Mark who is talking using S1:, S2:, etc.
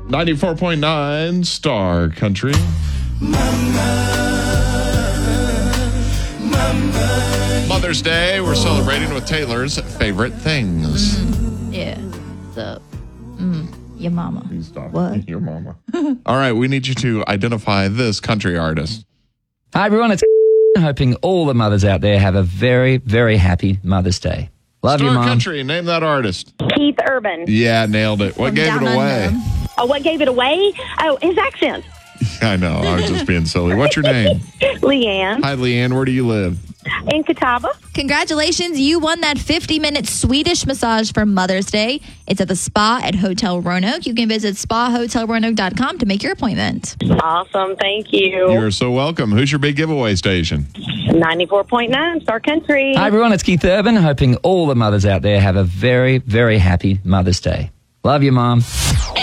S1: 94.9 Star Country. Mother's Day, we're celebrating with Taylor's favorite things.
S2: Yeah. Your mama.
S1: Please stop.
S2: What?
S1: Your mama. All right, we need you to identify this country artist.
S3: Hi, everyone. It's hoping all the mothers out there have a very, very happy Mother's Day. Love you,
S1: Star
S3: Mom.
S1: Country, name that artist.
S4: Keith Urban.
S1: Yeah, nailed it. What
S2: From
S1: gave it
S2: down
S1: away?
S2: under.
S4: Oh, what gave it away? Oh, his accent.
S1: I know, I was just being silly. What's your name?
S4: Leanne
S1: Hi, Leanne. Where do you live?
S4: in Catawba.
S2: Congratulations, you won that 50-minute Swedish massage for Mother's Day. It's at the spa at Hotel Roanoke. You can visit spahotelroanoke.com to make your appointment.
S4: Awesome. Thank you.
S1: You're so welcome. Who's your big giveaway station?
S4: 94.9 Star Country.
S3: Hi, everyone. It's Keith Urban, hoping all the mothers out there have a very, very happy Mother's Day. Love you, Mom.